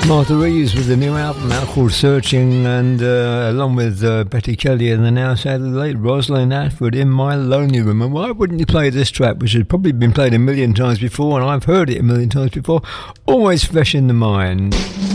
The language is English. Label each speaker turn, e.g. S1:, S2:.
S1: Martha Reeves with the new album out called Searching, and along with Betty Kelly and the now sadly late Rosalind Ashford, In My Lonely Room. And why wouldn't you play this track, which has probably been played a million times before, and I've heard it a million times before, always fresh in the mind.